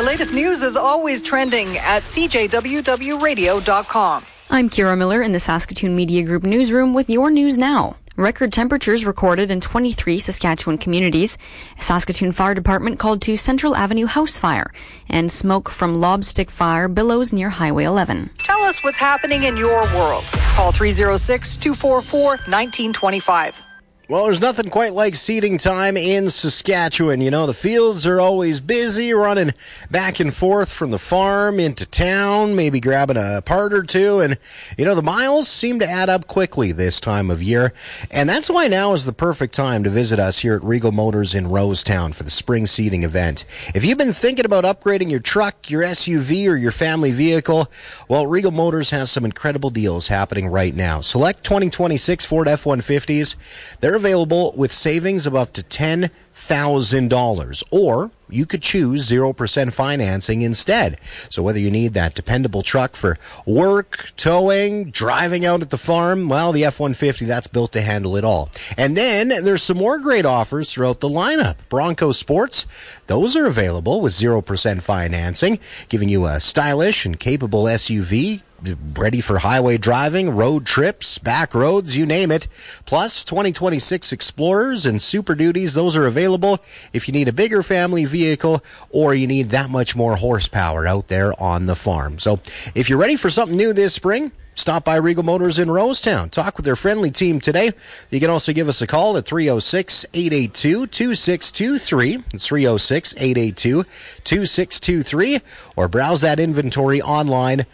latest news is always trending at cjwwradio.com. I'm Kira Miller in the Saskatoon Media Group newsroom with your news now. Record temperatures recorded in 23 Saskatchewan communities. A Saskatoon Fire Department called to Central Avenue house fire, and smoke from lobstick fire billows near Highway 11. Tell us what's happening in your world. Call 306-244-1925. Well, there's nothing quite like seeding time in Saskatchewan. You know, the fields are always busy, running back and forth from the farm into town, maybe grabbing a part or two. And, you know, the miles seem to add up quickly this time of year. And that's why now is the perfect time to visit us here at Regal Motors in Rosetown for the spring seeding event. If you've been thinking about upgrading your truck, your SUV, or your family vehicle, well, Regal Motors has some incredible deals happening right now. Select 2026 Ford F-150s. They're available with savings of up to $10,000, or you could choose 0% financing instead. So whether you need that dependable truck for work, towing, driving out at the farm, well, the F-150, that's built to handle it all. And then there's some more great offers throughout the lineup. Bronco Sports, those are available with 0% financing, giving you a stylish and capable SUV ready for highway driving, road trips, back roads, you name it. Plus, 2026 Explorers and Super Duties, those are available if you need a bigger family vehicle or you need that much more horsepower out there on the farm. So, if you're ready for something new this spring, stop by Regal Motors in Rosetown. Talk with their friendly team today. You can also give us a call at 306-882-2623. It's 306-882-2623. Or browse that inventory online,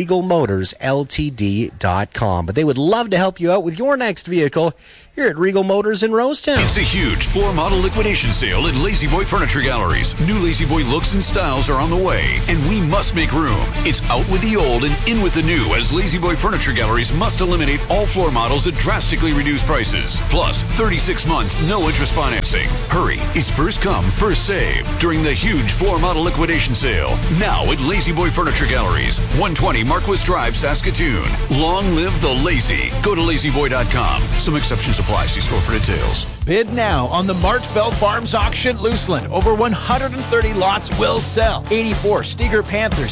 regalmotorsltd.com. But they would love to help you out with your next vehicle here at Regal Motors in Rosetown. It's a huge floor-model liquidation sale at Lazy Boy Furniture Galleries. New Lazy Boy looks and styles are on the way, and we must make room. It's out with the old and in with the new, as Lazy Boy Furniture Galleries must eliminate all floor models at drastically reduced prices. Plus, 36 months, no interest financing. Hurry, it's first come, first save during the huge floor-model liquidation sale. Now at Lazy Boy Furniture Galleries, 120 Marquis Drive, Saskatoon. Long live the lazy. Go to lazyboy.com. Some exceptions apply. See store for details. Bid now on the Martfeld Farms Auction Luceland. Over 130 lots will sell. 84 Stiger Panther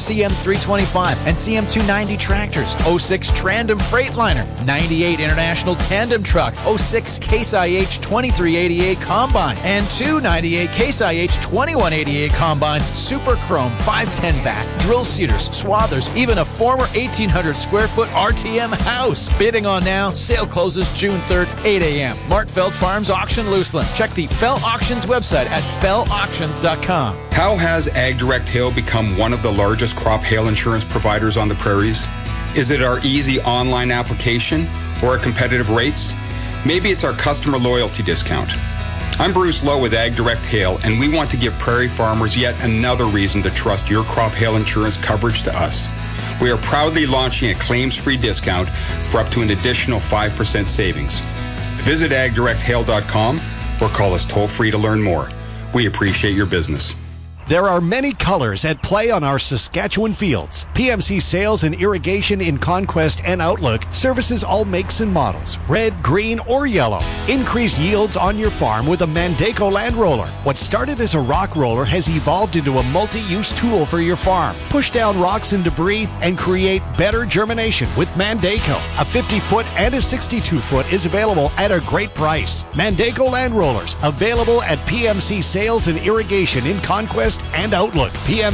CM325 and CM290 tractors. 06 Trandom Freightliner. 98 International Tandem Truck. 06 Case IH 2388 Combine. And 298 Case IH 2188 Combines. Super Chrome 510 vac. Drill seeders, swathers, even a former 1,800 square foot RTM house. Bidding on now. Sale closes June 3rd, 8 a.m. Martfeld Farms Auction Luceland. Check the Fell Auctions website at fellauctions.com. How has AgDirect Hail become one of the largest crop hail insurance providers on the prairies? Is it our easy online application or our competitive rates? Maybe it's our customer loyalty discount. I'm Bruce Lowe with AgDirect Hail, and we want to give prairie farmers yet another reason to trust your crop hail insurance coverage to us. We are proudly launching a claims-free discount for up to an additional 5% savings. Visit agdirecthail.com or call us toll-free to learn more. We appreciate your business. There are many colors at play on our Saskatchewan fields. PMC Sales and Irrigation in Conquest and Outlook services all makes and models, red, green, or yellow. Increase yields on your farm with a Mandaco land roller. What started as a rock roller has evolved into a multi-use tool for your farm. Push down rocks and debris and create better germination with Mandaco. A 50-foot and a 62-foot is available at a great price. Mandaco land rollers available at PMC Sales and Irrigation in Conquest and Outlook.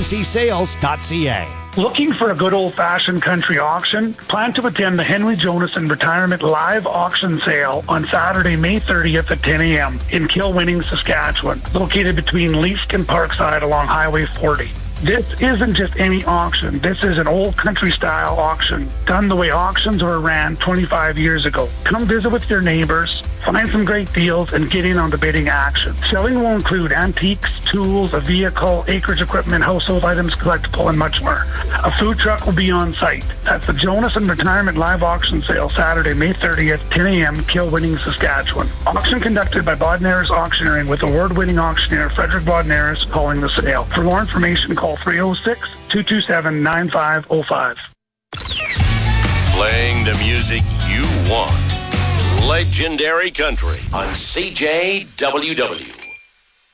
PMCSales.ca. Looking for a good old-fashioned country auction? Plan to attend the Henry Jonason Retirement Live Auction Sale on Saturday, May 30th at 10 a.m. in Kilwinning, Saskatchewan, located between Leask and Parkside along Highway 40. This isn't just any auction. This is an old country-style auction, done the way auctions were ran 25 years ago. Come visit with your neighbors, find some great deals, and get in on the bidding action. Selling will include antiques, tools, a vehicle, acreage equipment, household items, collectible, and much more. A food truck will be on site. That's the Jonason Retirement Live Auction Sale, Saturday, May 30th, 10 a.m., Kilwinning, Saskatchewan. Auction conducted by Bodnaris Auctioneering with award-winning auctioneer Frederick Bodnaris calling the sale. For more information, call 306-227-9505. Playing the music you want. Legendary Country on CJWW.